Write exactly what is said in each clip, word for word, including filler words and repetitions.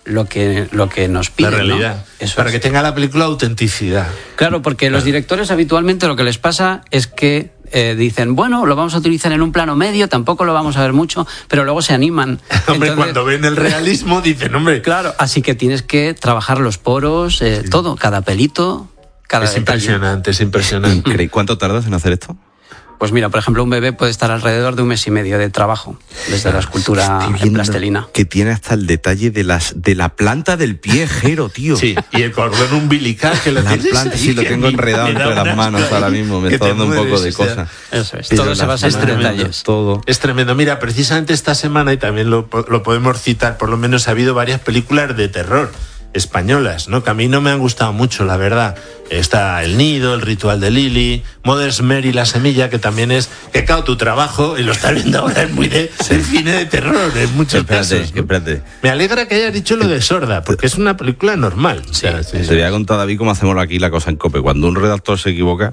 lo que, lo que nos piden. La realidad. ¿No? Eso para es. que tenga la película autenticidad. Claro, porque claro. Los directores habitualmente lo que les pasa es que eh, dicen, bueno, lo vamos a utilizar en un plano medio, tampoco lo vamos a ver mucho, pero luego se animan. Hombre, Entonces, cuando ven el realismo dicen, hombre... Claro, así que tienes que trabajar los poros, eh, sí. todo, cada pelito, cada Es detalle. impresionante, es impresionante. ¿Cuánto tardas en hacer esto? Pues mira, por ejemplo, un bebé puede estar alrededor de un mes y medio de trabajo desde la escultura en plastilina. Que tiene hasta el detalle de las de la planta del pie, Jero, tío. Sí, y el cordón umbilical que lo la tienes planta, ahí, sí, lo que tengo enredado entre las manos ahí, ahora mismo, me está dando un poco de cosa. Eso es, todo se basa en detalles. Todo. Es tremendo. Mira, precisamente esta semana, y también lo, lo podemos citar, por lo menos ha habido varias películas de terror españolas, ¿no? Que a mí no me han gustado mucho, la verdad. Está El Nido, El Ritual de Lily, Mother's Mary, La Semilla, que también es, que claro, tu trabajo, y lo estás viendo ahora, es muy de, sí. de cine de terror, en muchos espérate, casos, ¿no? Espérate. Me alegra que hayas dicho lo de Sorda, porque es una película normal. Sí, o sea, sí, te voy a contar, David, cómo hacemos aquí la cosa en COPE. Cuando un redactor se equivoca...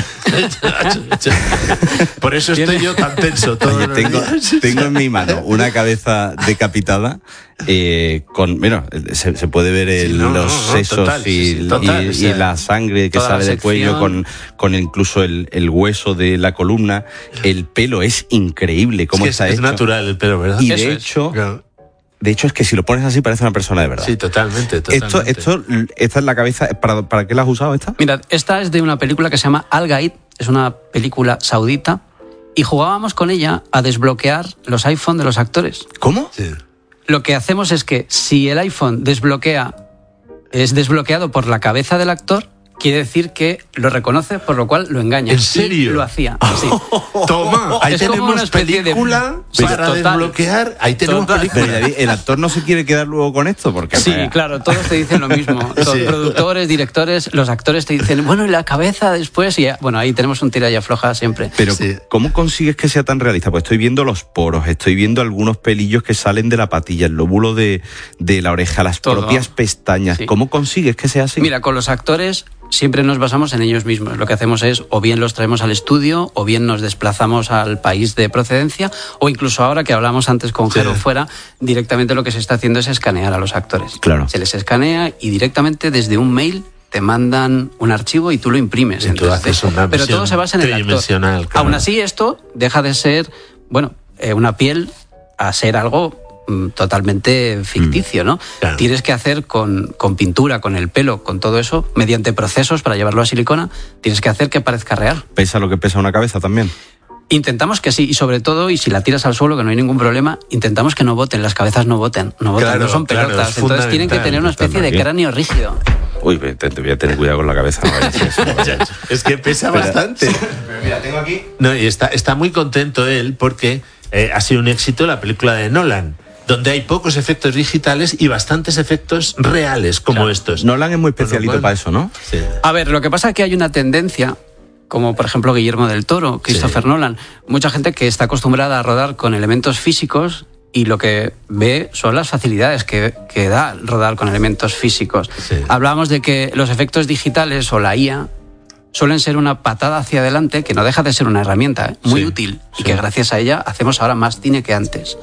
Por eso estoy yo tan tenso todos Oye, los tengo, días. tengo en mi mano una cabeza decapitada eh, con, mira, se, se puede ver el, sí, no, los no, no, sesos total, y, sí, sí, total, y, o sea, y la sangre que sale del cuello con, con incluso el, el hueso de la columna. El pelo es increíble cómo es que está es, hecho. Es natural el pelo, ¿verdad? Y Eso de es, hecho... claro. De hecho, es que si lo pones así parece una persona de verdad. Sí, totalmente, totalmente. Esto, esto, esta es la cabeza. ¿Para, ¿Para qué la has usado esta? Mira, esta es de una película que se llama Al Gaid, es una película saudita, y jugábamos con ella a desbloquear los iPhone de los actores. ¿Cómo? Sí. Lo que hacemos es que si el iPhone desbloquea, es desbloqueado por la cabeza del actor, quiere decir que lo reconoce, por lo cual lo engaña. ¿En serio? Y lo hacía, sí. Toma, ahí es tenemos como una especie película de... para total, desbloquear. Ahí tenemos total. película. Pero, David, el actor no se quiere quedar luego con esto porque... Sí, vaya. claro, todos te dicen lo mismo. Los Sí. productores, directores, los actores te dicen, bueno, y la cabeza después, y ya, bueno, ahí tenemos un tira y afloja siempre. Pero, sí. ¿cómo consigues que sea tan realista? Pues estoy viendo los poros, estoy viendo algunos pelillos que salen de la patilla, el lóbulo de, de la oreja, las Todo. propias pestañas. Sí. ¿Cómo consigues que sea así? Mira, con los actores siempre nos basamos en ellos mismos. Lo que hacemos es o bien los traemos al estudio, o bien nos desplazamos al país de procedencia, o incluso ahora que hablamos antes con Jero sí. fuera, directamente lo que se está haciendo es escanear a los actores. Claro. Se les escanea y directamente desde un mail te mandan un archivo y tú lo imprimes. Y tú haces una pero todo se basa en el actor. Claro. Aún así, esto deja de ser, bueno, eh, una piel a ser algo totalmente ficticio, ¿no? Claro. Tienes que hacer con, con pintura, con el pelo, con todo eso, mediante procesos para llevarlo a silicona, tienes que hacer que parezca real. ¿Pesa lo que pesa una cabeza también? Intentamos que sí, y sobre todo, y si la tiras al suelo, que no hay ningún problema, intentamos que no boten, las cabezas no boten, no boten, claro, no son claro, pelotas, entonces tienen que tener una especie de cráneo rígido. Uy, te, te voy a tener cuidado con la cabeza. No vaya a ser eso, no vaya a ser. Es que pesa Pero, bastante. Pero mira, tengo aquí... No, y está, está muy contento él porque eh, ha sido un éxito la película de Nolan, donde hay pocos efectos digitales y bastantes efectos reales como claro. estos. Nolan es muy especialito cual, para eso, ¿no? Sí. A ver, lo que pasa es que hay una tendencia, como por ejemplo Guillermo del Toro, Christopher sí. Nolan, mucha gente que está acostumbrada a rodar con elementos físicos y lo que ve son las facilidades que, que da rodar con elementos físicos. Sí. Hablábamos de que los efectos digitales o la I A suelen ser una patada hacia adelante, que no deja de ser una herramienta ¿eh? muy sí. útil y sí. que gracias a ella hacemos ahora más cine que antes.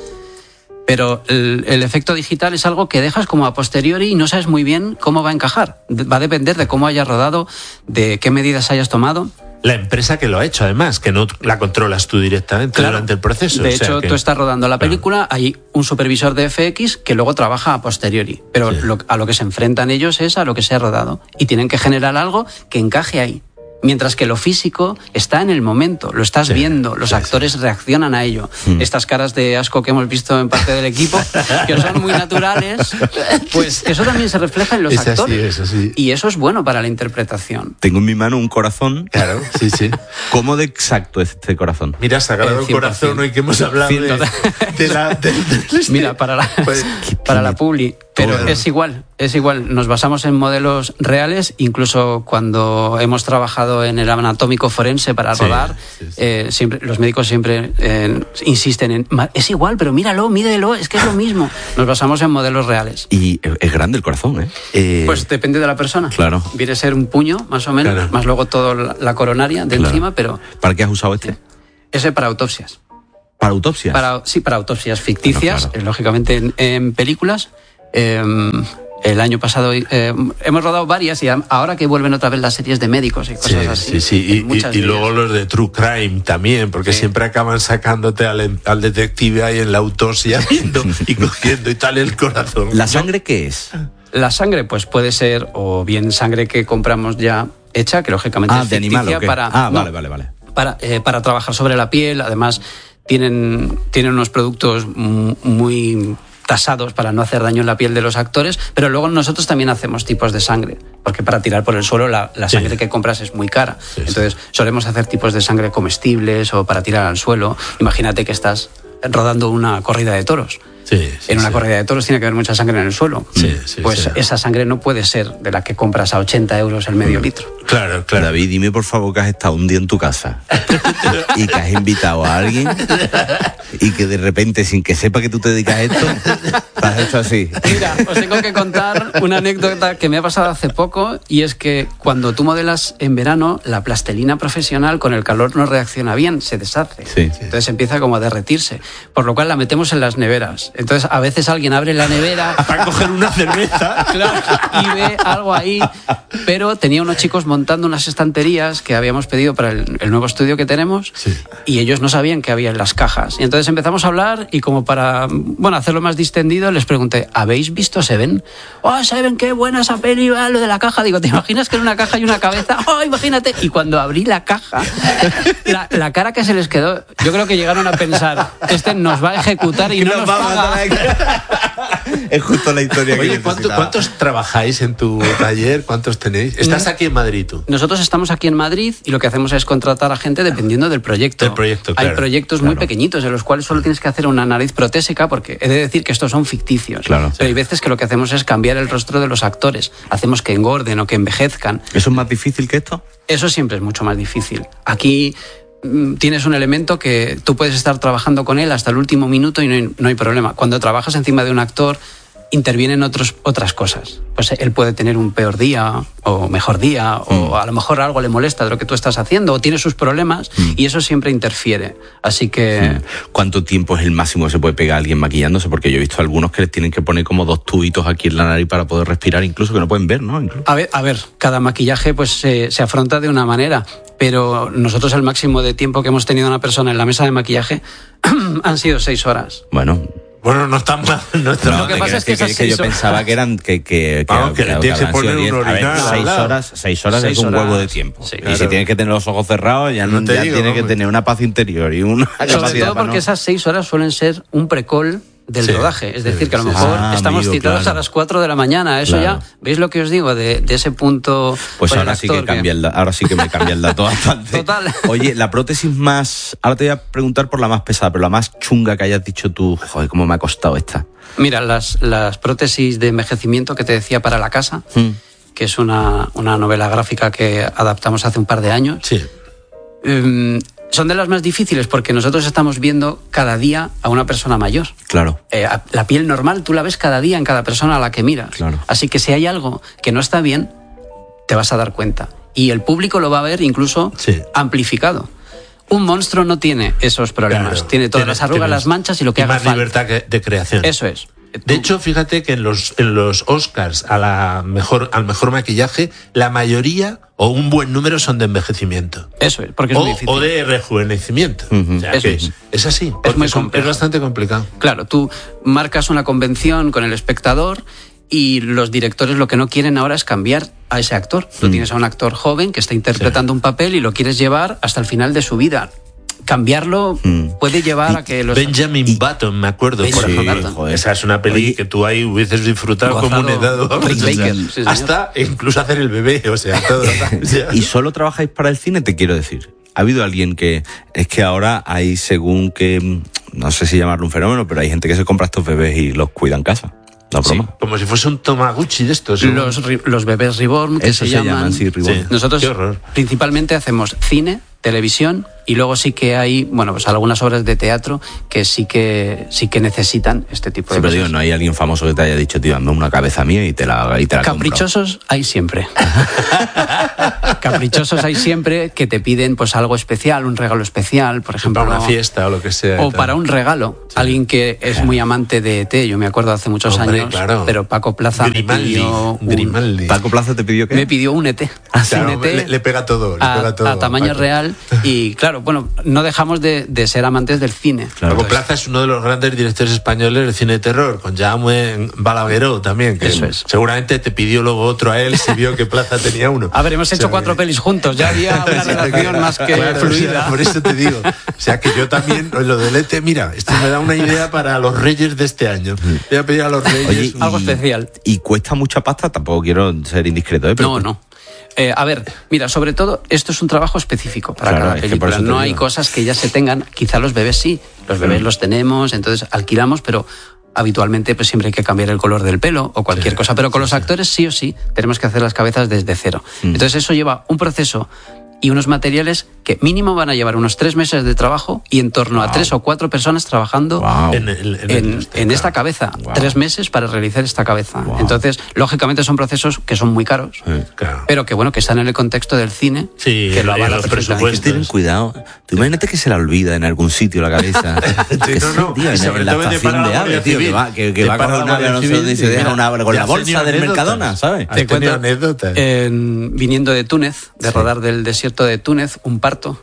Pero el, el efecto digital es algo que dejas como a posteriori y no sabes muy bien cómo va a encajar. Va a depender de cómo hayas rodado, de qué medidas hayas tomado. La empresa que lo ha hecho, además, que no la controlas tú directamente claro. durante el proceso. De o sea hecho, que... tú estás rodando la película, claro. hay un supervisor de F X que luego trabaja a posteriori. Pero sí. lo, a lo que se enfrentan ellos es a lo que se ha rodado. Y tienen que generar algo que encaje ahí. Mientras que lo físico está en el momento, lo estás sí, viendo, los sí, actores sí. reaccionan a ello. Mm. Estas caras de asco que hemos visto en parte del equipo, que son muy naturales, pues eso también se refleja en los es actores. Así, es así. Y eso es bueno para la interpretación. Tengo en mi mano un corazón. Claro, sí, sí. ¿Cómo de exacto es este corazón? Mira, Sagrado el Corazón, hoy que hemos hablado de, de la... De, de este... Mira, para la, pues, para la publi, pero todo. es igual, es igual. Nos basamos en modelos reales, incluso cuando hemos trabajado en el anatómico forense para rodar, sí, sí, sí. Eh, siempre, los médicos siempre eh, insisten en, es igual, pero míralo, mídelo, es que es lo mismo. Nos basamos en modelos reales. Y es grande el corazón, ¿eh? eh... Pues depende de la persona. Claro. Viene a ser un puño, más o menos, claro. más luego toda la, la coronaria de claro. encima, pero... ¿Para qué has usado este? Ese para autopsias. ¿Para autopsias? Para, sí, para autopsias ficticias, bueno, claro. lógicamente en, en películas, Eh, el año pasado eh, hemos rodado varias y ahora que vuelven otra vez las series de médicos y cosas sí, así. Sí, sí, y, y, y luego los de True Crime también, porque sí. siempre acaban sacándote al, al detective ahí en la autopsia viendo y cogiendo y tal el corazón. ¿La sangre qué es? La sangre pues puede ser o bien sangre que compramos ya hecha, que lógicamente ah, es de animal, ¿o qué? para... Ah, no, vale, vale, vale. Para, eh, para trabajar sobre la piel, además tienen, tienen unos productos muy tasados para no hacer daño en la piel de los actores, pero luego nosotros también hacemos tipos de sangre, porque para tirar por el suelo la, la sangre sí. que compras es muy cara. Sí, Entonces sí. solemos hacer tipos de sangre comestibles o para tirar al suelo. Imagínate que estás rodando una corrida de toros. Sí, sí, en una sí. corrida de toros tiene que haber mucha sangre en el suelo. Sí, sí, pues sí. esa sangre no puede ser de la que compras a ochenta euros el medio litro. Claro, claro. David, dime por favor que has estado un día en tu casa y que has invitado a alguien y que de repente, sin que sepa que tú te dedicas a esto, te has hecho así. Mira, os tengo que contar una anécdota que me ha pasado hace poco, y es que cuando tú modelas en verano, la plastelina profesional con el calor no reacciona bien, se deshace. Sí. Entonces empieza como a derretirse, por lo cual la metemos en las neveras. Entonces a veces alguien abre la nevera para coger una cerveza, claro, y ve algo ahí, pero tenía unos chicos montando unas estanterías que habíamos pedido para el, el nuevo estudio que tenemos, sí. y ellos no sabían que había en las cajas. Y entonces empezamos a hablar y como para, bueno, hacerlo más distendido, les pregunté, ¿habéis visto Seven? ¡Oh, Seven, qué buena esa peli! Lo de la caja. Digo, ¿te imaginas que en una caja hay una cabeza? ¡Oh, imagínate! Y cuando abrí la caja, la, la cara que se les quedó, yo creo que llegaron a pensar, este nos va a ejecutar y no nos, nos paga. Es justo la historia. Oye, que ¿cuánto, ¿cuántos trabajáis en tu taller? ¿Cuántos tenéis? ¿Estás aquí en Madrid tú? Nosotros estamos aquí en Madrid y lo que hacemos es contratar a gente dependiendo del proyecto. Del proyecto, claro. Hay proyectos claro. muy pequeñitos en los cuales solo tienes que hacer una nariz protésica, porque he de decir que estos son ficticios. Claro. Pero hay veces que lo que hacemos es cambiar el rostro de los actores. Hacemos que engorden o que envejezcan. ¿Eso es más difícil que esto? Eso siempre es mucho más difícil. Aquí tienes un elemento que tú puedes estar trabajando con él hasta el último minuto y no hay, no hay problema. Cuando trabajas encima de un actor, intervienen otros, otras cosas. Pues él puede tener un peor día o mejor día, mm. o a lo mejor algo le molesta de lo que tú estás haciendo, o tiene sus problemas, mm. y eso siempre interfiere. Así que... Mm. ¿Cuánto tiempo es el máximo que se puede pegar a alguien maquillándose? Porque yo he visto algunos que les tienen que poner como dos tubitos aquí en la nariz para poder respirar, incluso que no pueden ver, ¿no? Incluso. A ver, a ver, cada maquillaje pues se, se afronta de una manera, pero nosotros el máximo de tiempo que hemos tenido una persona en la mesa de maquillaje han sido seis horas. Bueno... Bueno, no están mal. No están no, mal. Lo que pasa es que, que, que yo pensaba que eran que que, Vamos, que, que, que tienes que poner un orinal. A ver, seis horas, seis horas seis es un horas, huevo de tiempo. Sí, y claro. Si tienes que tener los ojos cerrados, ya, no te ya digo, tienes que tener una paz interior y una sobre capacidad. Todo porque no... esas seis horas suelen ser un precol del sí, rodaje, es decir, que a lo mejor ah, estamos amigo, citados claro. a las cuatro de la mañana, eso claro. ya, ¿veis lo que os digo de, de ese punto? Pues ahora sí que cambia el, ahora sí que me cambia el dato bastante. Total. Oye, la prótesis más, ahora te voy a preguntar por la más pesada, pero la más chunga que hayas dicho tú, joder, cómo me ha costado esta. Mira, las, las prótesis de envejecimiento que te decía para la casa, mm. que es una, una novela gráfica que adaptamos hace un par de años. Sí. Um, Son de las más difíciles porque nosotros estamos viendo cada día a una persona mayor. Claro. Eh, la piel normal tú la ves cada día en cada persona a la que miras. Claro. Así que si hay algo que no está bien, te vas a dar cuenta. Y el público lo va a ver incluso sí. amplificado. Un monstruo no tiene esos problemas. Claro. Tiene todas tienes, las arrugas, las manchas y lo que y haga más falta. Libertad de creación. Eso es. De hecho, fíjate que en los, en los Oscars a la mejor, al mejor maquillaje, la mayoría o un buen número son de envejecimiento. Eso es, porque es o, muy difícil. O de rejuvenecimiento. Uh-huh. O sea, Eso que es. es así. Es, muy es, es bastante complicado. Claro, tú marcas una convención con el espectador y los directores lo que no quieren ahora es cambiar a ese actor. Tú mm. tienes a un actor joven que está interpretando sí. un papel y lo quieres llevar hasta el final de su vida. Cambiarlo mm. puede llevar y a que los... Benjamin y... Button, me acuerdo. Por sí, ejemplo. Esa es una peli Oye, que tú ahí hubieses disfrutado como un edado. Rick Baker, sí, hasta incluso hacer el bebé, o sea, todo. ¿Y solo trabajáis para el cine? Te quiero decir. ¿Ha habido alguien que... Es que ahora hay según que... No sé si llamarlo un fenómeno, pero hay gente que se compra estos bebés y los cuida en casa. No, sí, como si fuese un Tamagotchi de estos. Los, los bebés Reborn, que Eso se, se llaman. llaman sí, Reborn. Sí. Nosotros principalmente hacemos cine, televisión Y luego sí que hay, bueno, pues algunas obras de teatro que sí que sí que necesitan este tipo de sí, cosas. Pero digo, no hay alguien famoso que te haya dicho, tío, dame una cabeza mía y te la, y te la Caprichosos compro. hay siempre. Caprichosos hay siempre que te piden pues algo especial, un regalo especial, por ejemplo. Para una fiesta o lo que sea. O para un regalo. Sí. Alguien que es muy amante de E T, yo me acuerdo hace muchos Hombre, años, claro. pero Paco Plaza Grimaldi, me pidió un... Grimaldi. ¿Paco Plaza te pidió qué? Me pidió un E T. Ah, claro, un E T le, le pega todo, le a, pega todo. A tamaño Paco. real. Y claro, bueno, no dejamos de, de ser amantes del cine. Claro. Paco Plaza es uno de los grandes directores españoles del cine de terror, con Jaume Balagueró también, que Eso es. seguramente te pidió luego otro a él si vio que Plaza tenía uno. A ver, hemos hecho o sea, cuatro que... pelis juntos, ya había una relación más que claro, fluida. O sea, por eso te digo. O sea, que yo también, lo del E T, mira, esto me da una idea para los Reyes de este año. Voy a pedir a los Reyes. Oye, algo especial. ¿Y cuesta mucha pasta? Tampoco quiero ser indiscreto, ¿eh? Pero no, no. Eh, a ver, mira, sobre todo, esto es un trabajo específico para claro, cada película. Es que no hay digo. cosas que ya se tengan. Quizá los bebés sí, los bebés mm. los tenemos, entonces alquilamos, pero habitualmente pues siempre hay que cambiar el color del pelo o cualquier sí, cosa. Pero con sí, los actores sí o sí tenemos que hacer las cabezas desde cero. Mm. Entonces eso lleva un proceso y unos materiales que mínimo van a llevar unos tres meses de trabajo y en torno wow. a tres o cuatro personas trabajando wow. en, el, en, en, el, en esta cabeza. Wow. Tres meses para realizar esta cabeza. Wow. Entonces, lógicamente son procesos que son muy caros, sí, claro. pero que bueno, que están en el contexto del cine. Sí, que lo avala los presupuestos. Hay que tener cuidado. Tú imagínate que se la olvida en algún sitio la cabeza. sí, no, no. Tío, en, en la estación de ave, tío, que va, que, que va con un ave, no sé dónde, y se deja una con la bolsa del Mercadona, ¿sabes? Te cuento anécdotas. Viniendo de Túnez, de rodar del desierto de Túnez, un parto.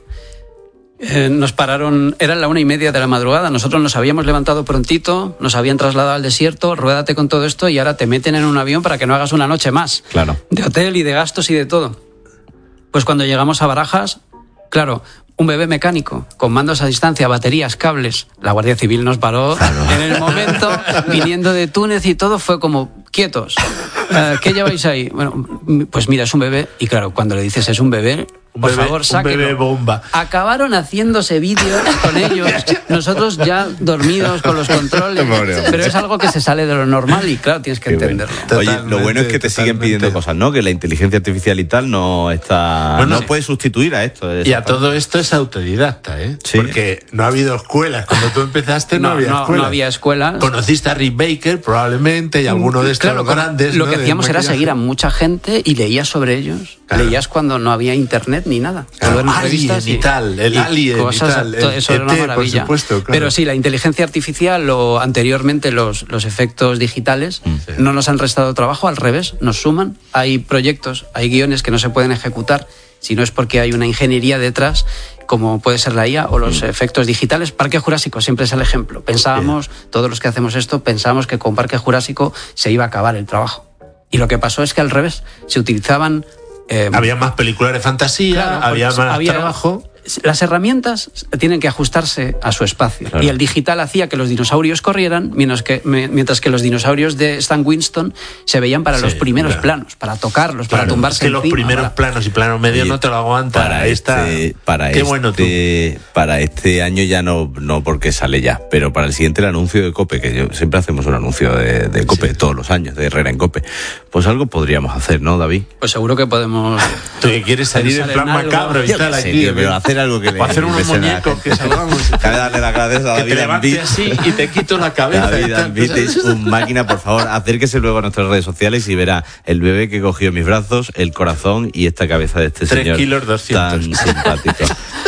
Eh, nos pararon, era la una y media de la madrugada, nosotros nos habíamos levantado prontito, nos habían trasladado al desierto, ruédate con todo esto y ahora te meten en un avión para que no hagas una noche más. Claro. De hotel y de gastos y de todo. Pues cuando llegamos a Barajas, claro, un bebé mecánico, con mandos a distancia, baterías, cables. La Guardia Civil nos paró claro. en el momento, viniendo de Túnez y todo, fue como, quietos. Uh, ¿Qué lleváis ahí? Bueno, pues mira, es un bebé. Y claro, cuando le dices es un bebé, un por bebé, favor, sáquelo. Un bebé bomba. Acabaron haciéndose vídeos con ellos, nosotros ya dormidos con los controles. Pero es algo que se sale de lo normal y claro, tienes que Qué entenderlo. Bueno. Oye, lo bueno es que te totalmente. siguen pidiendo cosas, ¿no? Que la inteligencia artificial y tal no está, bueno, no sí. puede sustituir a esto. Y a parte. Todo esto es autodidacta, ¿eh? Sí. Porque no ha habido escuelas. Cuando tú empezaste no, no había no, escuelas. No había escuelas. Conociste a Rick Baker probablemente y alguno de estos claro, grandes. Lo ¿no? que hacíamos era seguir a mucha gente y leías sobre ellos. Claro. Leías cuando no había internet ni nada. Claro. En revistas y, y tal, el y Alien cosas, y tal, el eso E T, era una maravilla. Por supuesto, claro. Pero sí, la inteligencia artificial o anteriormente los, los efectos digitales sí. no nos han restado trabajo, al revés, nos suman. Hay proyectos, hay guiones que no se pueden ejecutar si no es porque hay una ingeniería detrás, como puede ser la I A o los mm. efectos digitales. Parque Jurásico siempre es el ejemplo. Pensábamos, yeah. todos los que hacemos esto, pensábamos que con Parque Jurásico se iba a acabar el trabajo. Y lo que pasó es que al revés, se utilizaban... Eh, había más películas de fantasía, claro, había más había, trabajo. Las herramientas tienen que ajustarse a su espacio. Claro. Y el digital hacía que los dinosaurios corrieran, mientras que, mientras que los dinosaurios de Stan Winston se veían para sí, los primeros claro. planos, para tocarlos, claro, para tumbarse es que encima, los primeros ¿verdad? planos y plano medio Oye, no te lo aguantan. Para esta, este, para Qué este, bueno tú. Para este año ya no, no porque sale ya, pero para el siguiente el anuncio de COPE, que yo, siempre hacemos un anuncio de, de COPE sí. todos los años, de Herrera en COPE. Pues algo podríamos hacer, ¿no, David? Pues seguro que podemos... Tú que quieres salir en plan macabro y yo tal sé, aquí. Tío, pero hacer algo que le... O hacer unos muñecos que salgamos. Cabe darle la cabeza a David. Que te levante así y te quito la cabeza. David Ambit es un máquina, por favor, acérquese luego a nuestras redes sociales y verá el bebé que cogió en mis brazos, el corazón y esta cabeza de este Tres señor kilos doscientos. Tan simpático.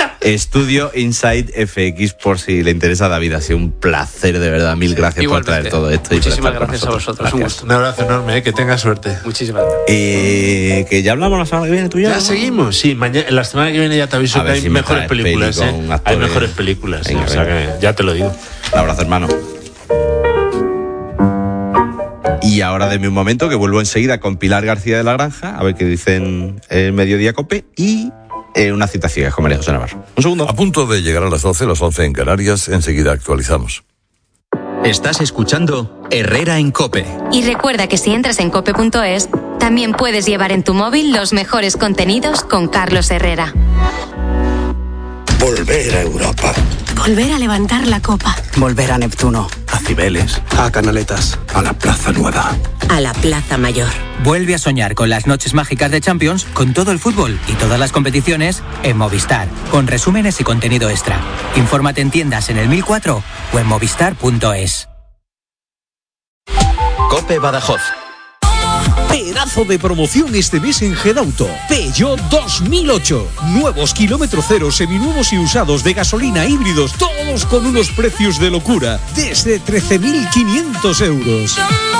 Estudio Inside F X, por si le interesa a David. Ha sido un placer, de verdad. Mil gracias Igualmente. por traer todo esto. Muchísimas y gracias a vosotros. Gracias. Un gusto. Un abrazo enorme, ¿eh? Que tengas suerte. Muchísimas gracias. Eh, que ya hablamos la semana que viene, tú ya. Ya seguimos, sí. Mañana, la semana que viene ya te aviso que hay si mejores películas. Peli ¿eh? Hay mejores películas. Venga, ¿eh? O sea que ya te lo digo. Un abrazo, hermano. Y ahora deme un momento que vuelvo enseguida con Pilar García de la Granja, a ver qué dicen el Mediodía Cope y eh, una cita ciega con María José Navarro. Un segundo. A punto de llegar a las doce, las once en Canarias, enseguida actualizamos. Estás escuchando Herrera en COPE. Y recuerda que si entras en cope punto es, también puedes llevar en tu móvil los mejores contenidos con Carlos Herrera. Volver a Europa. Volver a levantar la copa. Volver a Neptuno. A Cibeles. A Canaletas. A la Plaza Nueva. a la Plaza Mayor. Vuelve a soñar con las noches mágicas de Champions, con todo el fútbol y todas las competiciones en Movistar, con resúmenes y contenido extra. Infórmate en tiendas en el mil cuatro o en movistar punto es. COPE Badajoz. Pedazo de promoción este mes en Gedauto. Peugeot dos mil ocho. Nuevos kilómetro cero, seminuevos y usados de gasolina, híbridos, todos con unos precios de locura. Desde trece mil quinientos euros.